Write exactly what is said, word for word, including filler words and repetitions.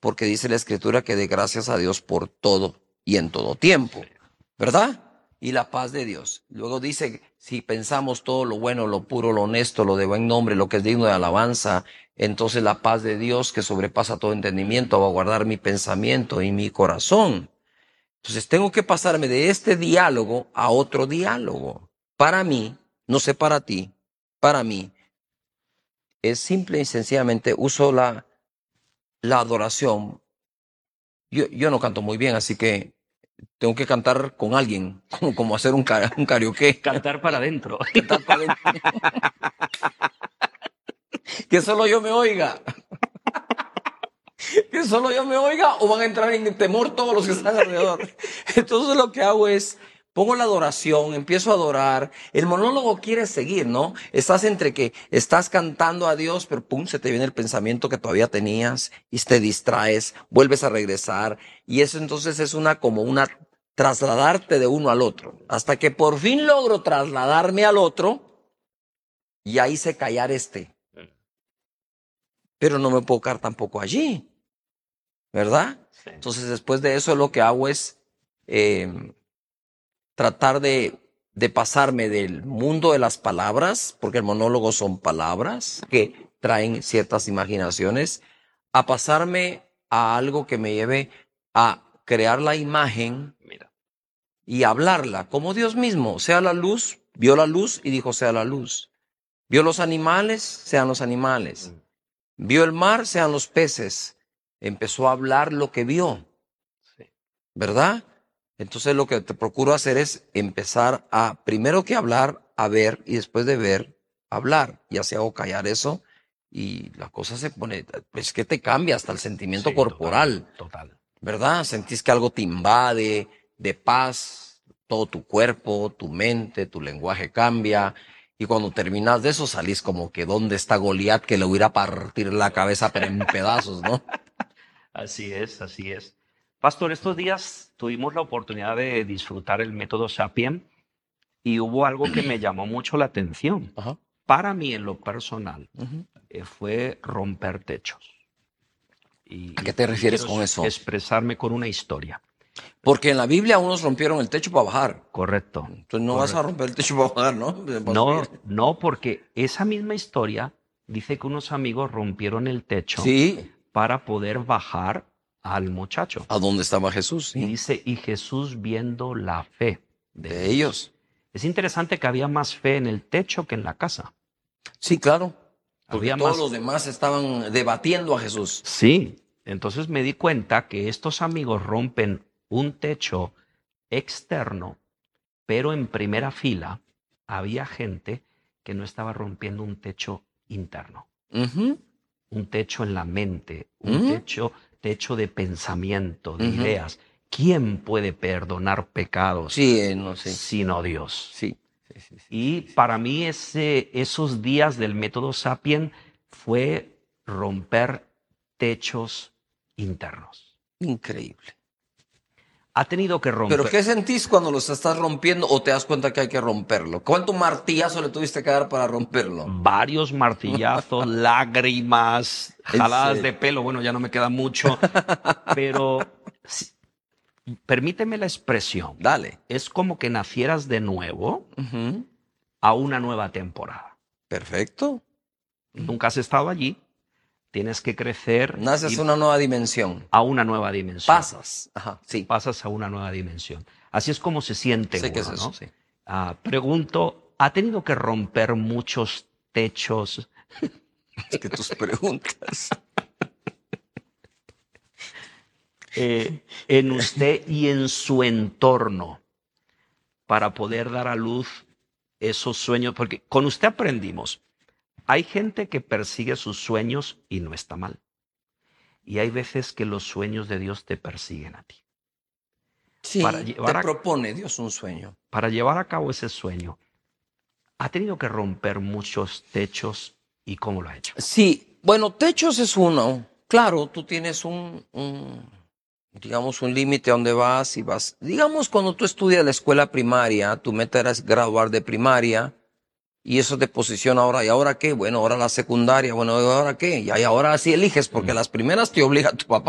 porque dice la Escritura que dé gracias a Dios por todo y en todo tiempo, ¿verdad? Y la paz de Dios. Luego dice, si pensamos todo lo bueno, lo puro, lo honesto, lo de buen nombre, lo que es digno de alabanza, entonces la paz de Dios que sobrepasa todo entendimiento va a guardar mi pensamiento y mi corazón. Entonces tengo que pasarme de este diálogo a otro diálogo. Para mí, no sé para ti, para mí, es simple y sencillamente uso la, la adoración. Yo, yo no canto muy bien, así que tengo que cantar con alguien, como, como hacer un, ca- un karaoke. Cantar para adentro. Cantar para adentro. Que solo yo me oiga. Que solo yo me oiga o van a entrar en temor todos los que están alrededor. Entonces lo que hago es, pongo la adoración, empiezo a adorar. El monólogo quiere seguir, ¿no? Estás entre que estás cantando a Dios, pero pum, se te viene el pensamiento que todavía tenías y te distraes, vuelves a regresar. Y eso entonces es una como una trasladarte de uno al otro. Hasta que por fin logro trasladarme al otro y ahí hice callar este. Pero no me puedo quedar tampoco allí, ¿verdad? Sí. Entonces después de eso lo que hago es eh, tratar de, de pasarme del mundo de las palabras, porque el monólogo son palabras que traen ciertas imaginaciones, a pasarme a algo que me lleve a crear la imagen Mira. y hablarla, como Dios mismo, sea la luz, vio la luz y dijo sea la luz. Vio los animales, sean los animales. Vio el mar, sean los peces. Empezó a hablar lo que vio, Sí. ¿verdad? Entonces lo que te procuro hacer es empezar a, primero que hablar, a ver, y después de ver, hablar. Y así hago callar eso y la cosa se pone, es que te cambia hasta el sentimiento Sí, corporal, Total, total. ¿verdad? Sentís que algo te invade de paz, todo tu cuerpo, tu mente, tu lenguaje cambia. Y cuando terminas de eso salís como que ¿dónde está Goliat que le hubiera a partir la cabeza pero en pedazos, ¿no? Así es, así es. Pastor, estos días tuvimos la oportunidad de disfrutar el método Sapien y hubo algo que me llamó mucho la atención. Ajá. Para mí, en lo personal, Uh-huh. eh, fue romper techos. Y, ¿A qué te y refieres quiero con eso? expresarme con una historia. Porque en la Biblia unos rompieron el techo para bajar. Correcto. Entonces no correcto. vas a romper el techo para bajar, ¿no? No, no, porque esa misma historia dice que unos amigos rompieron el techo Sí. para poder bajar al muchacho. ¿A dónde estaba Jesús? Y ¿Sí? dice, y Jesús viendo la fe de, De ellos. ellos. Es interesante que había más fe en el techo que en la casa. Sí, claro. Porque Había todos más... los demás estaban debatiendo a Jesús. Sí, entonces me di cuenta que estos amigos rompen un techo externo, pero en primera fila había gente que no estaba rompiendo un techo interno. Uh-huh. Un techo en la mente, un Uh-huh. techo, techo de pensamiento, de Uh-huh. ideas. ¿Quién puede perdonar pecados Sí, eh, no sé. sino Dios? Sí. Sí, sí, sí, Y sí, sí. para mí ese, esos días del método Sapien fue romper techos internos. Increíble. Ha tenido que romper. ¿Pero qué sentís cuando los estás rompiendo o te das cuenta que hay que romperlo? ¿Cuánto martillazo le tuviste que dar para romperlo? Varios martillazos, lágrimas, jaladas serio? de pelo. Bueno, ya no me queda mucho, pero si- permíteme la expresión. Dale. Es como que nacieras de nuevo Uh-huh. a una nueva temporada. Perfecto. Nunca has estado allí, tienes que crecer Naces y a una nueva dimensión. a una nueva dimensión. Pasas. Ajá, sí. Pasas a una nueva dimensión. Así es como se siente Sé uno, qué es eso, ¿no? sí. Ah, pregunto, ¿ha tenido que romper muchos techos Es que tus preguntas. eh, en usted y en su entorno para poder dar a luz esos sueños? Porque con usted aprendimos, hay gente que persigue sus sueños y no está mal. Y hay veces que los sueños de Dios te persiguen a ti. Sí, Para te llevar a- propone Dios un sueño. Para llevar a cabo ese sueño, ha tenido que romper muchos techos. ¿Y cómo lo ha hecho? Sí, bueno, techos es uno. Claro, tú tienes un, un digamos, un límite a donde vas y vas. Digamos, cuando tú estudias la escuela primaria, tu meta era graduar de primaria y eso te posiciona ahora. ¿Y ahora qué? Bueno, ahora la secundaria. Bueno, ¿y ahora qué? Y ahí ahora sí eliges porque las primeras te obliga tu papá